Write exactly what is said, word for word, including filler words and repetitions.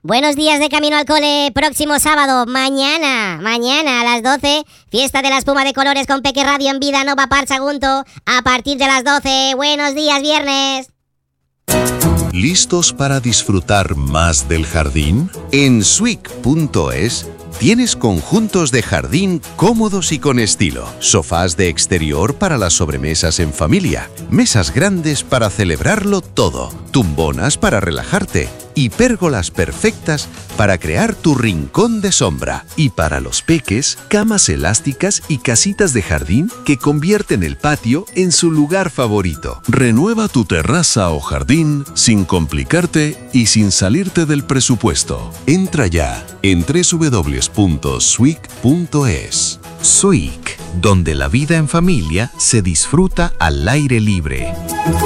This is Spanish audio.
Buenos días de camino al cole, próximo sábado, mañana, mañana a las doce, fiesta de la espuma de colores con Peque Radio en Vida Nova Park Sagunto, a partir de las doce. Buenos días, viernes. ¿Listos para disfrutar más del jardín? En Swick punto es tienes conjuntos de jardín cómodos y con estilo, sofás de exterior para las sobremesas en familia, mesas grandes para celebrarlo todo, tumbonas para relajarte y pérgolas perfectas para crear tu rincón de sombra. Y para los peques, camas elásticas y casitas de jardín que convierten el patio en su lugar favorito. Renueva tu terraza o jardín sin complicarte y sin salirte del presupuesto. Entra ya en doble u doble u doble u punto swick punto es. Swick, donde la vida en familia se disfruta al aire libre.